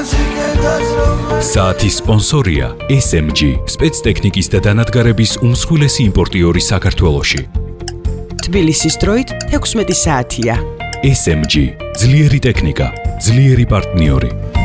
საათის სპონსორია SMG, სპეცტექნიკის და დანადგარების უმსხვილესი იმპორტიორი საქართველოში. თბილისის დროით 16 საათია. SMG, ძლიერი ტექნიკა, ძლიერი პარტნიორი.